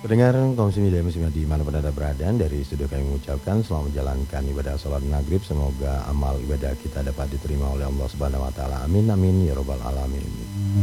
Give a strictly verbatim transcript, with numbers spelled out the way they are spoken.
Pendengar kaum muslimin dan muslimat dimanapun Anda berada, dari studio kami mengucapkan selamat menjalankan ibadah sholat maghrib. Semoga amal ibadah kita dapat diterima oleh Allah Subhanahu Wa Taala. Amin amin ya robbal alamin.